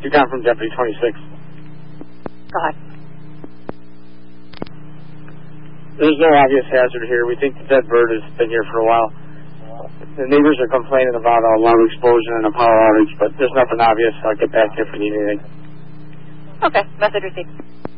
Yukon from Deputy 26. Go ahead. There's no obvious hazard here. We think the dead bird has been here for a while. The neighbors are complaining about a loud explosion and a power outage, but there's nothing obvious. I'll get back to you if you need anything. Okay, message received.